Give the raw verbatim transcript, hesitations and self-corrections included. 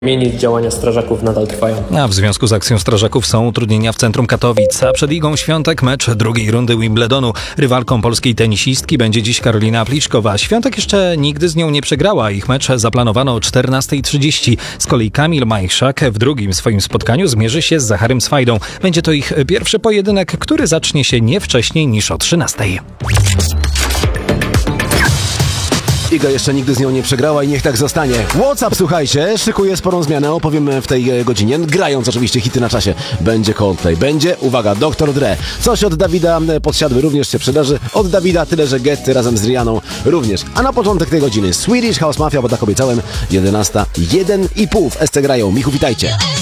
Mini działania strażaków nadal trwają. A w związku z akcją strażaków są utrudnienia w centrum Katowic. A przed Igą Świątek mecz drugiej rundy Wimbledonu. Rywalką polskiej tenisistki będzie dziś Karolina Pliszkowa. Świątek jeszcze nigdy z nią nie przegrała. Ich mecz zaplanowano o czternasta trzydzieści. Z kolei Kamil Majchrzak w drugim swoim spotkaniu zmierzy się z Zacharym Swajdą. Będzie to ich pierwszy pojedynek, który zacznie się nie wcześniej niż o trzynastej. Iga jeszcze nigdy z nią nie przegrała i niech tak zostanie. WhatsApp, słuchajcie, szykuje sporą zmianę, opowiem w tej godzinie. Grając oczywiście hity na czasie. Będzie Coldplay, będzie, uwaga, doktor Dre. Coś od Dawida Podsiadły również się przydarzy. Od Dawida tyle, że Getty razem z Rihanną również. A na początek tej godziny Swedish House Mafia, bo tak obiecałem, jedenasta jeden i pół w S C grają. Michu, witajcie.